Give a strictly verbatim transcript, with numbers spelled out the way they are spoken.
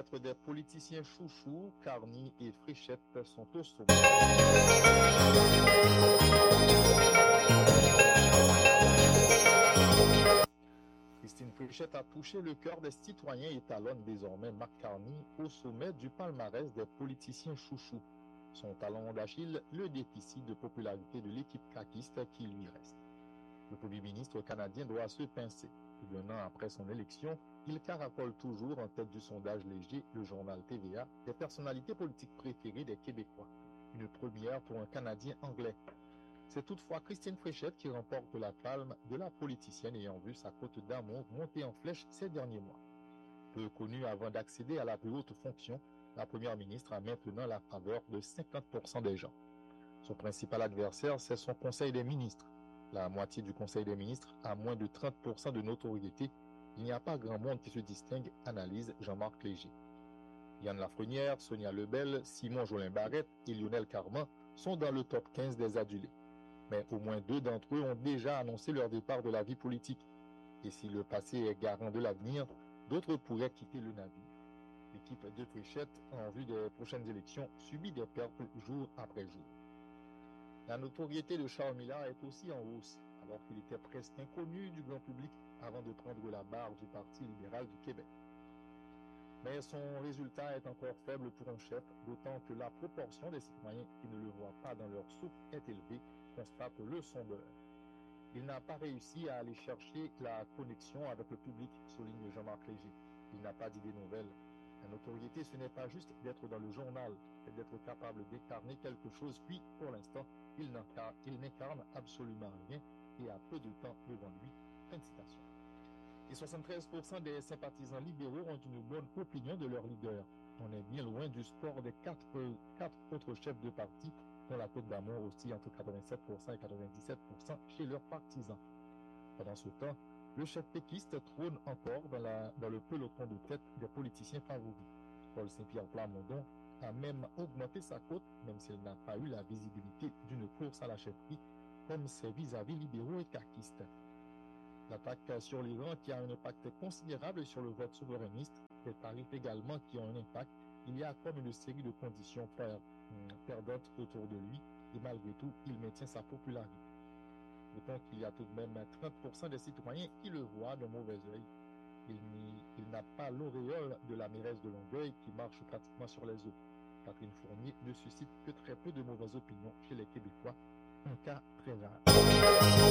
être des politiciens chouchous, Carny et Fréchette sont au sommet. Christine Fréchette a touché le cœur des citoyens et talonne désormais Marc Carny au sommet du palmarès des politiciens chouchous. Son talon d'Achille, le déficit de popularité de l'équipe caquiste qui lui reste. Le Premier ministre canadien doit se pincer. Plus d'un an après son élection, il caracole toujours en tête du sondage léger, le journal T V A, des personnalités politiques préférées des Québécois. Une première pour un Canadien anglais. C'est toutefois Christine Fréchette qui remporte la palme de la politicienne ayant vu sa cote d'amour monter en flèche ces derniers mois. Peu connue avant d'accéder à la plus haute fonction, la première ministre a maintenant la faveur de cinquante pour cent des gens. Son principal adversaire, c'est son conseil des ministres. La moitié du conseil des ministres a moins de trente pour cent de notoriété. Il n'y a pas grand monde qui se distingue, analyse Jean-Marc Léger. Yann Lafrenière, Sonia Lebel, Simon Jolin Barrette et Lionel Carman sont dans le top quinze des adulés. Mais au moins deux d'entre eux ont déjà annoncé leur départ de la vie politique. Et si le passé est garant de l'avenir, d'autres pourraient quitter le navire. L'équipe de Fréchette, en vue des prochaines élections, subit des pertes jour après jour. La notoriété de Charles Miller est aussi en hausse, alors qu'il était presque inconnu du grand public avant de prendre la barre du Parti libéral du Québec. Mais son résultat est encore faible pour un chef, d'autant que la proportion des citoyens qui ne le voient pas dans leur soupe est élevée, constate le sondeur. Il n'a pas réussi à aller chercher la connexion avec le public, souligne Jean-Marc Léger. Il n'a pas d'idée nouvelle. La notoriété, ce n'est pas juste d'être dans le journal, c'est d'être capable d'incarner quelque chose, puis, pour l'instant, il n'incarne absolument rien et a peu de temps devant lui. Fin de citation. Et soixante-treize pour cent des sympathisants libéraux ont une bonne opinion de leur leader. On est bien loin du score des quatre, quatre autres chefs de parti dont la cote d'amour oscille entre quatre-vingt-sept pour cent et quatre-vingt-dix-sept pour cent chez leurs partisans. Pendant ce temps, le chef péquiste trône encore dans, la, dans le peloton de tête des politiciens favoris. Paul Saint-Pierre Plamondon a même augmenté sa cote, même s'il n'a pas eu la visibilité d'une course à la chefferie, comme ses vis-à-vis libéraux et caquistes. L'attaque sur l'Iran qui a un impact considérable sur le vote souverainiste, les tarifs également qui ont un impact, il y a comme une série de conditions per, perdantes autour de lui, et malgré tout, il maintient sa popularité. D'autant qu'il y a tout de même trente pour cent des citoyens qui le voient d'un mauvais œil. Il, il n'a pas l'auréole de la mairesse de Longueuil qui marche pratiquement sur les œufs. Catherine Fournier ne suscite que très peu de mauvaises opinions chez les Québécois, un cas très rare.